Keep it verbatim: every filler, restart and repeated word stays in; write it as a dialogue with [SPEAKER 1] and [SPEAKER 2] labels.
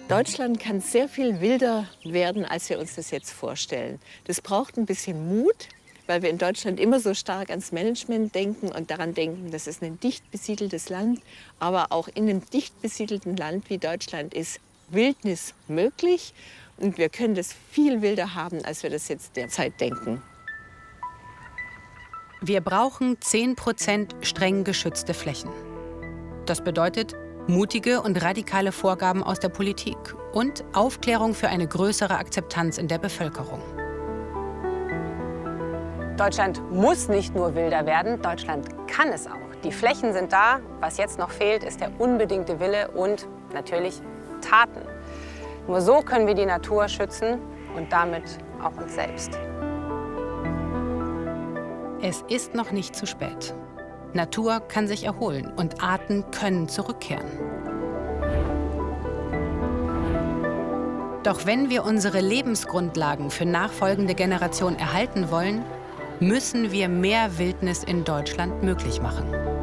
[SPEAKER 1] Deutschland kann sehr viel wilder werden, als wir uns das jetzt vorstellen. Das braucht ein bisschen Mut, weil wir in Deutschland immer so stark ans Management denken und daran denken, das ist ein dicht besiedeltes Land. Aber auch in einem dicht besiedelten Land wie Deutschland ist Wildnis möglich. Und wir können das viel wilder haben, als wir das jetzt derzeit denken.
[SPEAKER 2] Wir brauchen zehn Prozent streng geschützte Flächen. Das bedeutet mutige und radikale Vorgaben aus der Politik und Aufklärung für eine größere Akzeptanz in der Bevölkerung.
[SPEAKER 3] Deutschland muss nicht nur wilder werden, Deutschland kann es auch. Die Flächen sind da. Was jetzt noch fehlt, ist der unbedingte Wille und natürlich Taten. Nur so können wir die Natur schützen und damit auch uns selbst.
[SPEAKER 2] Es ist noch nicht zu spät. Natur kann sich erholen und Arten können zurückkehren. Doch wenn wir unsere Lebensgrundlagen für nachfolgende Generationen erhalten wollen, müssen wir mehr Wildnis in Deutschland möglich machen.